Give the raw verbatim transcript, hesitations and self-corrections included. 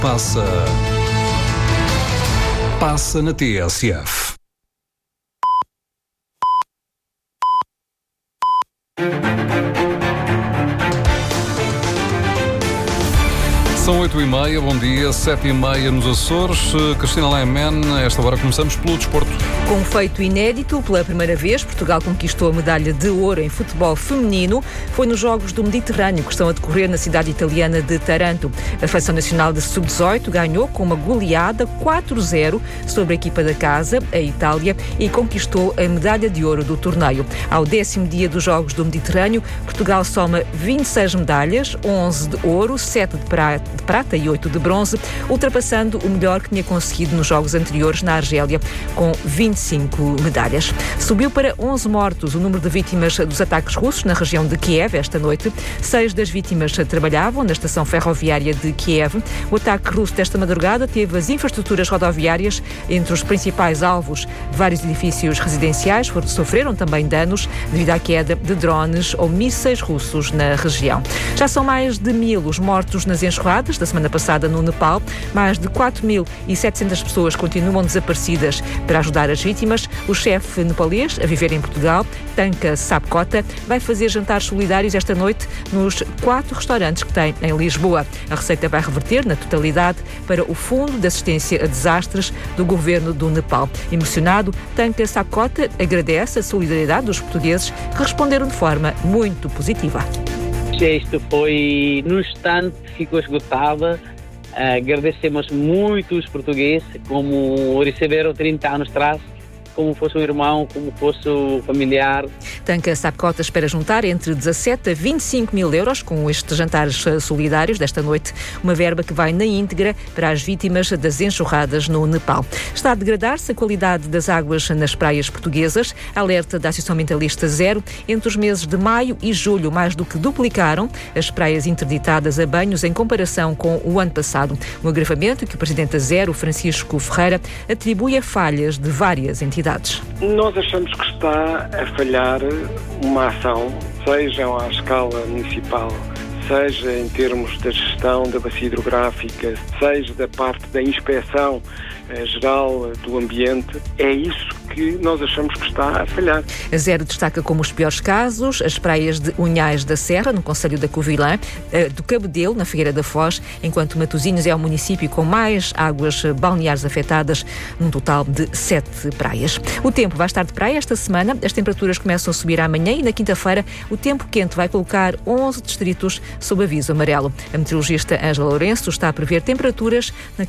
Passa. Passa na T S F. São oito e meia, bom dia, sete e meia nos Açores. Cristina Laiman, a esta hora começamos pelo desporto. Com um feito inédito, pela primeira vez, Portugal conquistou a medalha de ouro em futebol feminino. Foi nos Jogos do Mediterrâneo, que estão a decorrer na cidade italiana de Taranto. A Seleção Nacional de sub dezoito ganhou com uma goleada quatro a zero sobre a equipa da casa, a Itália, e conquistou a medalha de ouro do torneio. Ao décimo dia dos Jogos do Mediterrâneo, Portugal soma vinte e seis medalhas, onze de ouro, sete de prata, de prata e oito de bronze, ultrapassando o melhor que tinha conseguido nos jogos anteriores na Argélia, com vinte e cinco medalhas. Subiu para onze mortos o número de vítimas dos ataques russos na região de Kiev esta noite. Seis das vítimas trabalhavam na estação ferroviária de Kiev. O ataque russo desta madrugada teve as infraestruturas rodoviárias entre os principais alvos. Vários edifícios residenciais sofreram também danos devido à queda de drones ou mísseis russos na região. Já são mais de mil os mortos nas enxurradas da semana passada no Nepal. Mais de quatro mil e setecentas pessoas continuam desaparecidas. Para ajudar as vítimas, o chefe nepalês a viver em Portugal, Tanka Sapkota, vai fazer jantares solidários esta noite nos quatro restaurantes que tem em Lisboa. A receita vai reverter na totalidade para o Fundo de Assistência a Desastres do Governo do Nepal. Emocionado, Tanka Sapkota agradece a solidariedade dos portugueses que responderam de forma muito positiva. Isto foi, no instante, ficou esgotada. Uh, agradecemos muito os portugueses, como receberam trinta anos atrás, como fosse um irmão, como fosse um familiar. Tanka Sapkota espera juntar entre dezassete a vinte e cinco mil euros com estes jantares solidários desta noite, uma verba que vai na íntegra para as vítimas das enxurradas no Nepal. Está a degradar-se a qualidade das águas nas praias portuguesas. Alerta da Associação Ambientalista Zero. Entre os meses de maio e julho, mais do que duplicaram as praias interditadas a banhos em comparação com o ano passado. Um agravamento que o presidente da Zero, Francisco Ferreira, atribui a falhas de várias entidades. Nós achamos que está a falhar uma ação, seja à escala municipal, seja em termos da gestão da bacia hidrográfica, seja da parte da inspeção eh, geral do ambiente. É isso que nós achamos que está a falhar. A Zero destaca como os piores casos as praias de Unhais da Serra, no concelho da Covilhã, do Cabedelo, na Figueira da Foz, enquanto Matosinhos é o município com mais águas balneares afetadas, num total de sete praias. O tempo vai estar de praia esta semana, as temperaturas começam a subir amanhã e na quinta-feira o tempo quente vai colocar onze distritos sob aviso amarelo. A meteorologista Ângela Lourenço está a prever temperaturas na